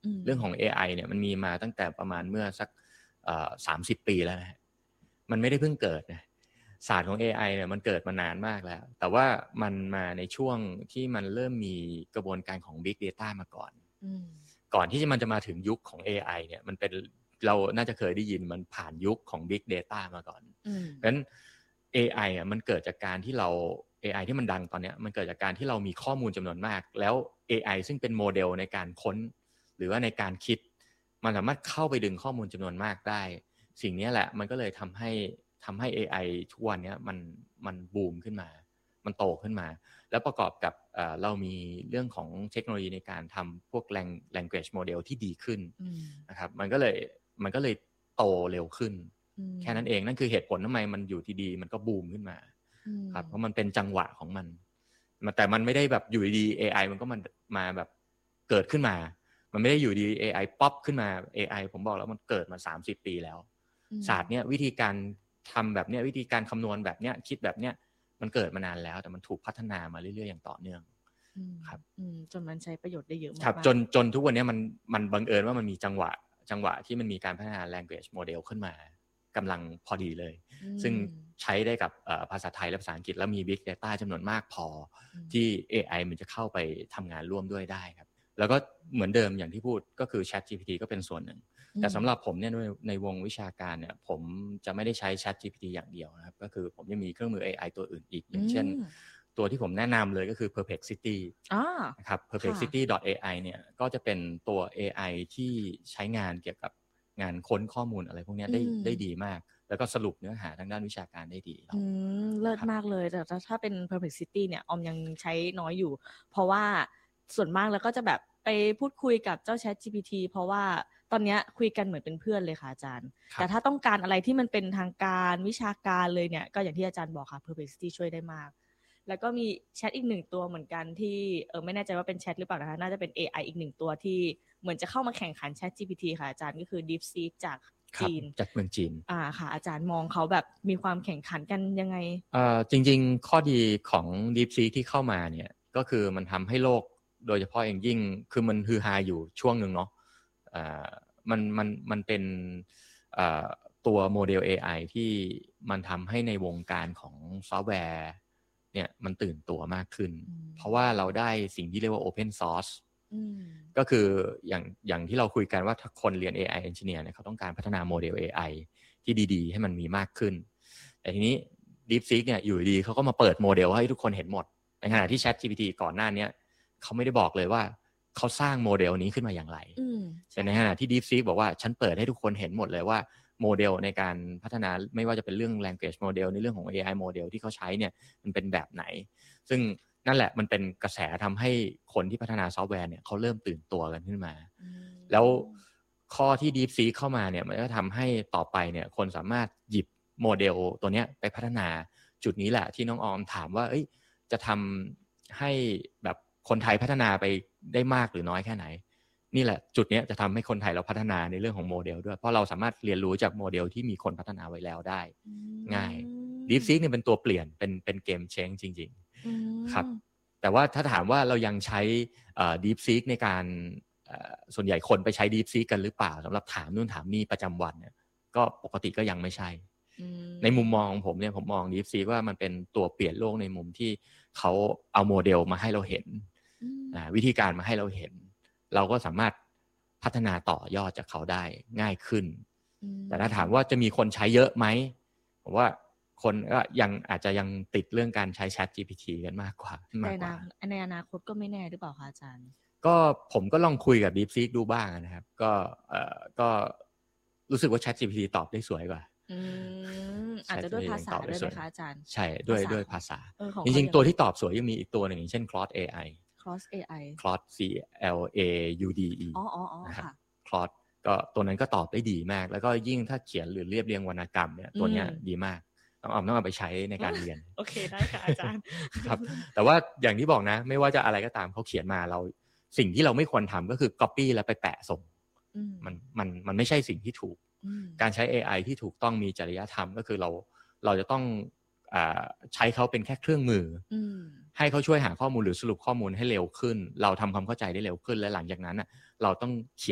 เรื่องของ AI เนี่ยมันมีมาตั้งแต่ประมาณเมื่อสัก30 ปีแล้วนะมันไม่ได้เพิ่งเกิดนะศาสตร์ของ AI เนี่ยมันเกิดมานานมากแล้วแต่ว่ามันมาในช่วงที่มันเริ่มมีกระบวนการของ Big Data มาก่อนที่มันจะมาถึงยุคของ AI เนี่ยมันเป็นเราน่าจะเคยได้ยินมันผ่านยุคของ Big Data มาก่อนเพราะฉะนั้น AI อ่ะมันเกิดจากการที่เรา AI ที่มันดังตอนนี้มันเกิดจากการที่เรามีข้อมูลจำนวนมากแล้ว AI ซึ่งเป็นโมเดลในการค้นหรือว่าในการคิดมันสามารถเข้าไปดึงข้อมูลจำนวนมากได้สิ่งนี้แหละมันก็เลยทำให้ AI ทุกวันนี้มันบูมขึ้นมามันโตขึ้นมาแล้วประกอบกับเรามีเรื่องของเทคโนโลยีในการทำพวก language model ที่ดีขึ้นนะครับมันก็เลยโตเร็วขึ้นแค่นั้นเองนั่นคือเหตุผลทำไมมันอยู่ดีๆมันก็บูมขึ้นมาครับเพราะมันเป็นจังหวะของมันแต่มันไม่ได้แบบอยู่ดีๆ AI มันก็มาแบบเกิดขึ้นมามันไม่ได้อยู่ดี AI ป๊อปขึ้นมา AI ผมบอกแล้วมันเกิดมา30 ปีแล้วศาสตร์เนี้ยวิธีการทำแบบเนี้ยวิธีการคำนวณแบบเนี้ยคิดแบบเนี้ยมันเกิดมานานแล้วแต่มันถูกพัฒนามาเรื่อยๆอย่างต่อเนื่องครับจนมันใช้ประโยชน์ได้เยอะมากครับจนทุกวันนี้มันบังเอิญว่ามันมีจังหวะที่มันมีการพัฒนา language model ขึ้นมากำลังพอดีเลยซึ่งใช้ได้กับภาษาไทยและภาษาอังกฤษแล้วมี big data จำนวนมากพอที่ AI มันจะเข้าไปทำงานร่วมด้วยได้ครับแล้วก็เหมือนเดิมอย่างที่พูดก็คือ ChatGPT ก็เป็นส่วนหนึ่งแต่สำหรับผมเนี่ยในวงวิชาการเนี่ยผมจะไม่ได้ใช้ ChatGPT อย่างเดียวนะครับก็คือผมยังมีเครื่องมือ AI ตัวอื่นอีกอย่างเช่นตัวที่ผมแนะนำเลยก็คือ Perplexity นะครับ perplexity.ai เนี่ยก็จะเป็นตัว AI ที่ใช้งานเกี่ยวกับงานค้นข้อมูลอะไรพวกนี้ได้ดีมากแล้วก็สรุปเนื้อหาทางด้านวิชาการได้ดีเลิศมากเลยแต่ถ้าเป็น Perplexity เนี่ยออมยังใช้น้อยอยู่เพราะว่าส่วนมากแล้วก็จะแบบไปพูดคุยกับเจ้า ChatGPT เพราะว่าตอนนี้คุยกันเหมือนเป็นเพื่อนเลยค่ะอาจารย์แต่ถ้าต้องการอะไรที่มันเป็นทางการวิชาการเลยเนี่ยก็อย่างที่อาจารย์บอกค่ะ Perplexity ช่วยได้มากแล้วก็มีแชทอีก1ตัวเหมือนกันที่ไม่แน่ใจว่าเป็นแชทหรือเปล่านะคะน่าจะเป็น AI อีก1ตัวที่เหมือนจะเข้ามาแข่งขัน ChatGPT ค่ะอาจารย์ก็คือ DeepSeek จากจีนจากเมืองจีนค่ะอาจารย์มองเขาแบบมีความแข่งขันกันยังไงจริงๆข้อดีของ DeepSeek ที่เข้ามาเนี่ยก็คือมันทำให้โลกโดยเฉพาะอย่างยิ่งคือมันฮือฮาอยู่ช่วงนึงเนาะมันเป็นตัวโมเดล AI ที่มันทำให้ในวงการของซอฟต์แวร์เนี่ยมันตื่นตัวมากขึ้นเพราะว่าเราได้สิ่งที่เรียกว่า Open Source ก็คืออย่างที่เราคุยกันว่าถ้าคนเรียน AI Engineer เนี่ยเขาต้องการพัฒนาโมเดล AI ที่ดีๆให้มันมีมากขึ้นแต่ทีนี้ DeepSeek เนี่ยอยู่ดีเขาก็มาเปิดโมเดลให้ทุกคนเห็นหมดในขณะที่ ChatGPT ก่อนหน้านี้เขาไม่ได้บอกเลยว่าเขาสร้างโมเดลนี้ขึ้นมาอย่างไรแต่ในขณะที่ DeepSeek บอกว่าฉันเปิดให้ทุกคนเห็นหมดเลยว่าโมเดลในการพัฒนาไม่ว่าจะเป็นเรื่อง language model ในเรื่องของ AI model ที่เขาใช้เนี่ยมันเป็นแบบไหนซึ่งนั่นแหละมันเป็นกระแสทำให้คนที่พัฒนาซอฟต์แวร์เนี่ยเขาเริ่มตื่นตัวกันขึ้นมาแล้วข้อที่ DeepSeek เข้ามาเนี่ยมันก็ทำให้ต่อไปเนี่ยคนสามารถหยิบโมเดลตัวเนี้ยไปพัฒนาจุดนี้แหละที่น้องออมถามว่าจะทำให้แบบคนไทยพัฒนาไปได้มากหรือน้อยแค่ไหนนี่แหละจุดนี้จะทำให้คนไทยเราพัฒนาในเรื่องของโมเดลด้วยเพราะเราสามารถเรียนรู้จากโมเดลที่มีคนพัฒนาไว้แล้วได้ง่าย DeepSeek เนี่ยเป็นตัวเปลี่ยนเป็นเกมเชนจริงๆครับแต่ว่าถ้าถามว่าเรายังใช้ DeepSeek ในการส่วนใหญ่คนไปใช้ DeepSeek กันหรือเปล่าสำหรับถามนู่นถามนี่ประจำวันเนี่ยก็ปกติก็ยังไม่ใช่ในมุมมองของผมเนี่ยผมมอง DeepSeek ว่ามันเป็นตัวเปลี่ยนโลกในมุมที่เขาเอาโมเดลมาให้เราเห็นวิธีการมาให้เราเห็นเราก็สามารถพัฒนาต่อยอดจากเขาได้ง่ายขึ้นแต่ถ้าถามว่าจะมีคนใช้เยอะไหมผมว่าคนก็อาจจะยังติดเรื่องการใช้ ChatGPT กันมากกว่าในอนาคตก็ไม่แน่หรือเปล่าคะอาจารย์ก็ผมก็ลองคุยกับ DeepSeek ดูบ้างนะครับก็รู้สึกว่า ChatGPT ตอบได้สวยกว่าอาจจะด้วยภาษาด้วยไหมคะอาจารย์ใช่ด้วยภาษาจริงๆตัวที่ตอบสวยยังมีอีกตัวหนึ่งอย่างเช่น Claude AI Claude CLAUDE ค่ะ Claude ก็ตัวนั้นก็ตอบได้ดีมากแล้วก็ยิ่งถ้าเขียนหรือเรียบเรียงวรรณกรรมเนี่ยตัวนี้ดีมากต้องเอาไปใช้ในการเรียนโอเคได้ค่ะอาจารย์ครับแต่ว่าอย่างที่บอกนะไม่ว่าจะอะไรก็ตามเขาเขียนมาเราสิ่งที่เราไม่ควรทำก็คือ copy แล้วไปแปะส่งมันไม่ใช่สิ่งที่ถูกการใช้ AI ที่ถูกต้องมีจริยธรรมก็คือเราจะต้องใช้เขาเป็นแค่เครื่องมือให้เขาช่วยหาข้อมูลหรือสรุปข้อมูลให้เร็วขึ้นเราทำความเข้าใจได้เร็วขึ้นและหลังจากนั้นเราต้องเขียน